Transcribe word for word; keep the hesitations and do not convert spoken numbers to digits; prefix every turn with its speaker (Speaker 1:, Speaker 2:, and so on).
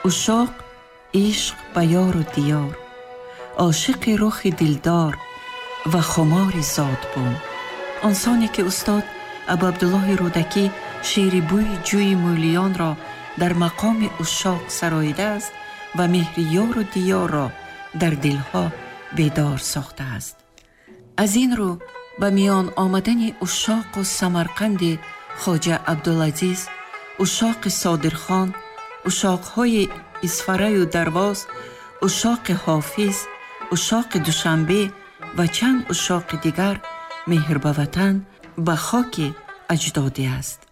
Speaker 1: ушоқ ишқ ба ёру диёр, عاشق رخ دلدار و خمار زادبوم. آنسانی که استاد ابو عبدالله رودکی شعر بوی جوی مولیان را در مقام عشاق سراییده است و مهر یار و دیار را در دلها بیدار ساخته است. از این رو به میان آمدن عشاق و سمرقند خواجه عبدالعزیز، عشاق صادرخان، عشاق‌های اسفره و درواز، عشاق حافظ، عشاق دوشنبه و چند عشاق دیگر مهر به وطن به خاک اجدادی است.